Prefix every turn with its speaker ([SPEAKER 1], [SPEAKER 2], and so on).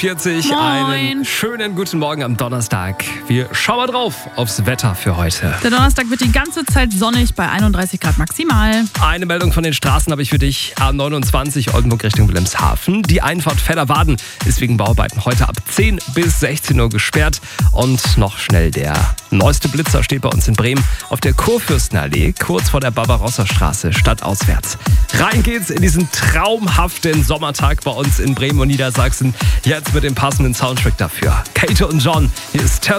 [SPEAKER 1] 40,
[SPEAKER 2] Moin.
[SPEAKER 1] einen schönen guten Morgen am Donnerstag. Wir schauen mal drauf aufs Wetter für heute.
[SPEAKER 2] Der Donnerstag wird die ganze Zeit sonnig bei 31 Grad maximal.
[SPEAKER 1] Eine Meldung von den Straßen habe ich für dich. A29 Oldenburg Richtung Wilhelmshaven. Die Einfahrt Vellerwaden ist wegen Bauarbeiten heute ab 10 bis 16 Uhr gesperrt. Und noch schnell der neueste Blitzer steht bei uns in Bremen auf der Kurfürstenallee, kurz vor der Barbarossa-Straße, stadtauswärts. Rein geht's in diesen traumhaften Sommertag bei uns in Bremen und Niedersachsen. Jetzt mit dem passenden Soundtrack dafür. Kate und John, hier ist Turn